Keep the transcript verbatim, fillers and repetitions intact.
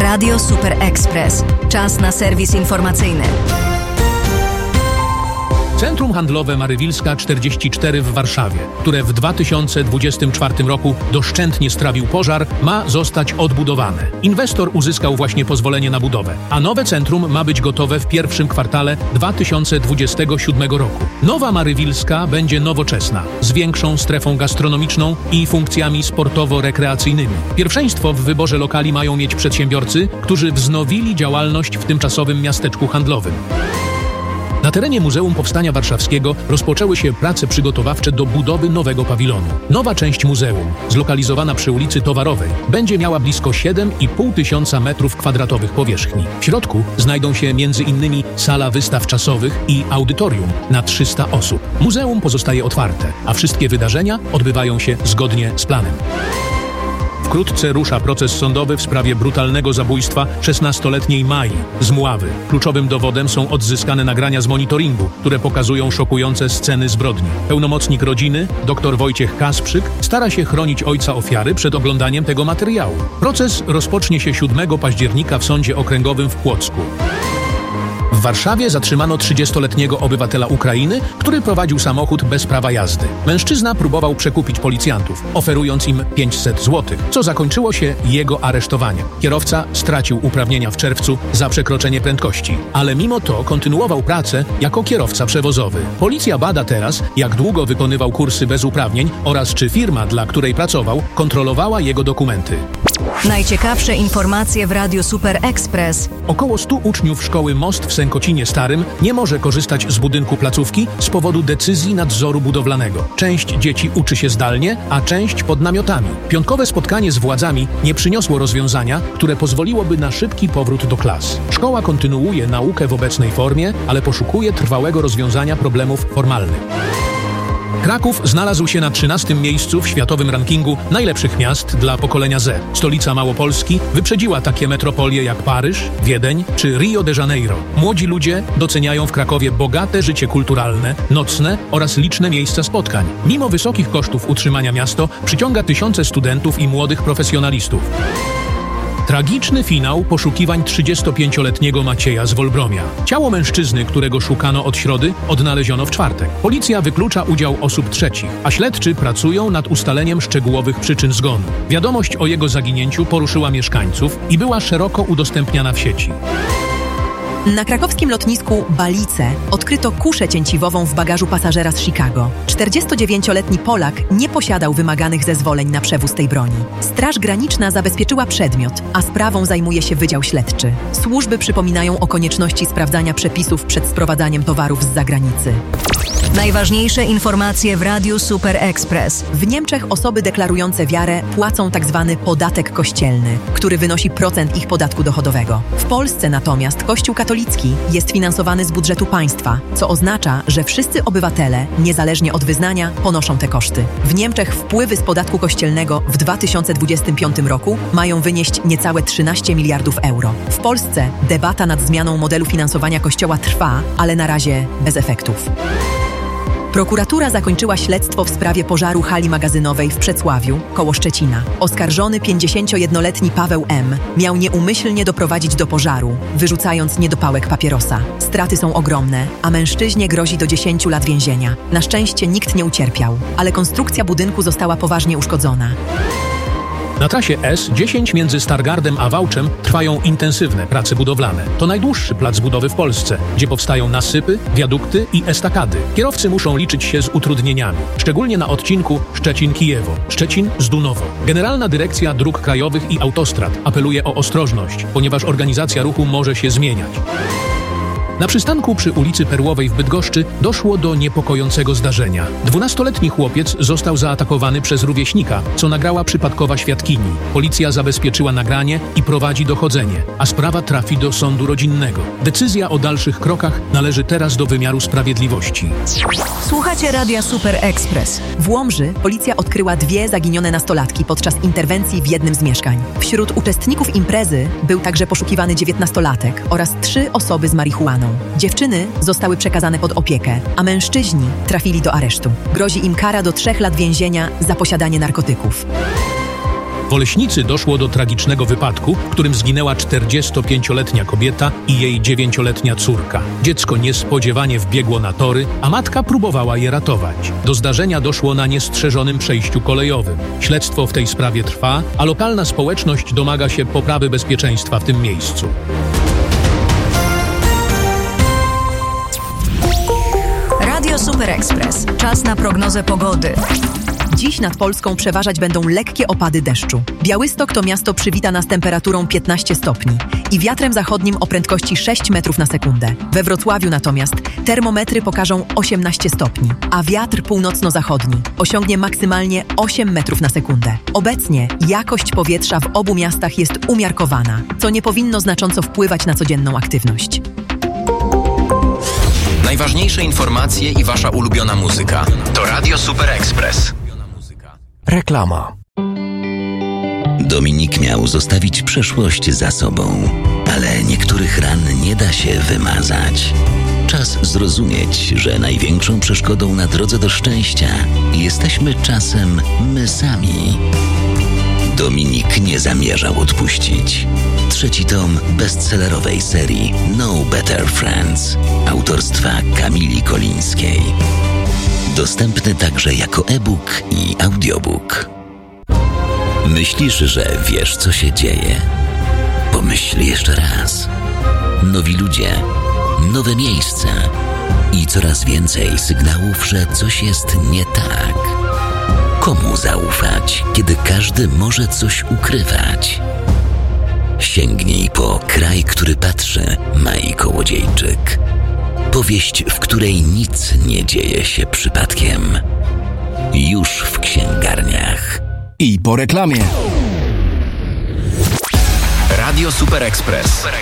Radio Super Express. Czas na serwis informacyjny. Centrum Handlowe Marywilska czterdzieści cztery w Warszawie, które w dwa tysiące dwudziestym czwartym roku doszczętnie strawił pożar, ma zostać odbudowane. Inwestor uzyskał właśnie pozwolenie na budowę, a nowe centrum ma być gotowe w pierwszym kwartale dwa tysiące dwudziestego siódmego roku. Nowa Marywilska będzie nowoczesna, z większą strefą gastronomiczną i funkcjami sportowo-rekreacyjnymi. Pierwszeństwo w wyborze lokali mają mieć przedsiębiorcy, którzy wznowili działalność w tymczasowym miasteczku handlowym. Na terenie Muzeum Powstania Warszawskiego rozpoczęły się prace przygotowawcze do budowy nowego pawilonu. Nowa część muzeum, zlokalizowana przy ulicy Towarowej, będzie miała blisko siedem i pół tysiąca metrów kwadratowych powierzchni. W środku znajdą się między innymi sala wystaw czasowych i audytorium na trzysta osób. Muzeum pozostaje otwarte, a wszystkie wydarzenia odbywają się zgodnie z planem. Wkrótce rusza proces sądowy w sprawie brutalnego zabójstwa szesnastoletniej Mai z Mławy. Kluczowym dowodem są odzyskane nagrania z monitoringu, które pokazują szokujące sceny zbrodni. Pełnomocnik rodziny, dr Wojciech Kasprzyk, stara się chronić ojca ofiary przed oglądaniem tego materiału. Proces rozpocznie się siódmego października w Sądzie Okręgowym w Płocku. W Warszawie zatrzymano trzydziestoletniego obywatela Ukrainy, który prowadził samochód bez prawa jazdy. Mężczyzna próbował przekupić policjantów, oferując im pięćset złotych, co zakończyło się jego aresztowaniem. Kierowca stracił uprawnienia w czerwcu za przekroczenie prędkości, ale mimo to kontynuował pracę jako kierowca przewozowy. Policja bada teraz, jak długo wykonywał kursy bez uprawnień oraz czy firma, dla której pracował, kontrolowała jego dokumenty. Najciekawsze informacje w Radiu Super Express. Około stu uczniów szkoły Most w Sękocinie Starym nie może korzystać z budynku placówki z powodu decyzji nadzoru budowlanego. Część dzieci uczy się zdalnie, a część pod namiotami. Piątkowe spotkanie z władzami nie przyniosło rozwiązania, które pozwoliłoby na szybki powrót do klas. Szkoła kontynuuje naukę w obecnej formie, ale poszukuje trwałego rozwiązania problemów formalnych. Kraków znalazł się na trzynastym miejscu w światowym rankingu najlepszych miast dla pokolenia Z. Stolica Małopolski wyprzedziła takie metropolie jak Paryż, Wiedeń czy Rio de Janeiro. Młodzi ludzie doceniają w Krakowie bogate życie kulturalne, nocne oraz liczne miejsca spotkań. Mimo wysokich kosztów utrzymania miasto przyciąga tysiące studentów i młodych profesjonalistów. Tragiczny finał poszukiwań trzydziestopięcioletniego Macieja z Wolbromia. Ciało mężczyzny, którego szukano od środy, odnaleziono w czwartek. Policja wyklucza udział osób trzecich, a śledczy pracują nad ustaleniem szczegółowych przyczyn zgonu. Wiadomość o jego zaginięciu poruszyła mieszkańców i była szeroko udostępniana w sieci. Na krakowskim lotnisku Balice odkryto kuszę cięciwową w bagażu pasażera z Chicago. czterdziestodziewięcioletni Polak nie posiadał wymaganych zezwoleń na przewóz tej broni. Straż Graniczna zabezpieczyła przedmiot, a sprawą zajmuje się Wydział Śledczy. Służby przypominają o konieczności sprawdzania przepisów przed sprowadzaniem towarów z zagranicy. Najważniejsze informacje w Radiu Super Express. W Niemczech osoby deklarujące wiarę płacą tzw. podatek kościelny, który wynosi procent ich podatku dochodowego. W Polsce natomiast Kościół katolicki jest finansowany z budżetu państwa, co oznacza, że wszyscy obywatele, niezależnie od wyznania, ponoszą te koszty. W Niemczech wpływy z podatku kościelnego w dwa tysiące dwudziestym piątym roku mają wynieść niecałe trzynaście miliardów euro. W Polsce debata nad zmianą modelu finansowania Kościoła trwa, ale na razie bez efektów. Prokuratura zakończyła śledztwo w sprawie pożaru hali magazynowej w Przecławiu, koło Szczecina. Oskarżony pięćdziesięciojednoletni Paweł M. miał nieumyślnie doprowadzić do pożaru, wyrzucając niedopałek papierosa. Straty są ogromne, a mężczyźnie grozi do dziesięciu lat więzienia. Na szczęście nikt nie ucierpiał, ale konstrukcja budynku została poważnie uszkodzona. Na trasie S dziesięć między Stargardem a Wałczem trwają intensywne prace budowlane. To najdłuższy plac budowy w Polsce, gdzie powstają nasypy, wiadukty i estakady. Kierowcy muszą liczyć się z utrudnieniami, szczególnie na odcinku Szczecin-Kijewo, Szczecin-Zdunowo. Generalna Dyrekcja Dróg Krajowych i Autostrad apeluje o ostrożność, ponieważ organizacja ruchu może się zmieniać. Na przystanku przy ulicy Perłowej w Bydgoszczy doszło do niepokojącego zdarzenia. Dwunastoletni chłopiec został zaatakowany przez rówieśnika, co nagrała przypadkowa świadkini. Policja zabezpieczyła nagranie i prowadzi dochodzenie, a sprawa trafi do sądu rodzinnego. Decyzja o dalszych krokach należy teraz do wymiaru sprawiedliwości. Słuchacie Radia Super Express. W Łomży policja odkryła dwie zaginione nastolatki podczas interwencji w jednym z mieszkań. Wśród uczestników imprezy był także poszukiwany dziewiętnastolatek oraz trzy osoby z marihuaną. Dziewczyny zostały przekazane pod opiekę, a mężczyźni trafili do aresztu. Grozi im kara do trzech lat więzienia za posiadanie narkotyków. W Oleśnicy doszło do tragicznego wypadku, w którym zginęła czterdziestopięcioletnia kobieta i jej dziewięcioletnia córka. Dziecko niespodziewanie wbiegło na tory, a matka próbowała je ratować. Do zdarzenia doszło na niestrzeżonym przejściu kolejowym. Śledztwo w tej sprawie trwa, a lokalna społeczność domaga się poprawy bezpieczeństwa w tym miejscu. Radio Super Express. Czas na prognozę pogody. Dziś nad Polską przeważać będą lekkie opady deszczu. Białystok to miasto przywita nas temperaturą piętnaście stopni i wiatrem zachodnim o prędkości sześć metrów na sekundę. We Wrocławiu natomiast termometry pokażą osiemnaście stopni, a wiatr północno-zachodni osiągnie maksymalnie osiem metrów na sekundę. Obecnie jakość powietrza w obu miastach jest umiarkowana, co nie powinno znacząco wpływać na codzienną aktywność. Najważniejsze informacje i wasza ulubiona muzyka to Radio Super Express. Reklama. Dominik miał zostawić przeszłość za sobą, ale niektórych ran nie da się wymazać. Czas zrozumieć, że największą przeszkodą na drodze do szczęścia jesteśmy czasem my sami. Dominik nie zamierzał odpuścić. Trzeci tom bestsellerowej serii No Better Friends autorstwa Kamili Kolińskiej. Dostępny także jako e-book i audiobook. Myślisz, że wiesz, co się dzieje? Pomyśl jeszcze raz. Nowi ludzie, nowe miejsca i coraz więcej sygnałów, że coś jest nie tak. Komu zaufać, kiedy każdy może coś ukrywać? Sięgnij po Kraj, który patrzy, Mai Kołodziejczyk. Powieść, w której nic nie dzieje się przypadkiem. Już w księgarniach. I po reklamie. Radio Super Express.